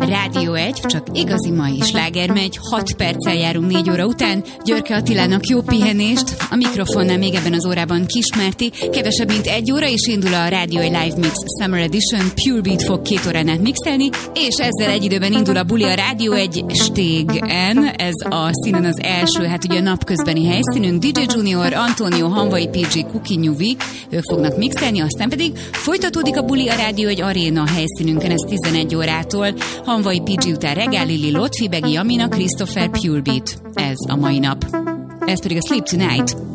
Rádió 1, csak igazi mai sláger megy, 6 perccel járunk 4 óra után, Györke Attilának jó pihenést, a mikrofonnál még ebben az órában Kismárti, kevesebb mint 1 óra, és indul a Rádió 1 Live Mix Summer Edition, Pure Beat fog 2 órán át mixelni, és ezzel egy időben indul a buli a Rádió 1 Stégen, ez a színen az első, hát ugye a napközbeni helyszínünk, DJ Junior, Antonio, Hanvai PG, Cookie New Week, ők fognak mixelni, aztán pedig folytatódik a buli a Rádió 1 Aréna helyszínünkön, ez 11 órától, Hanvai PG után Regál Lili, Lotfi, Begi Amina, Christopher, Pure Beat. Ez a mai nap. Ez pedig a Sleep Tonight.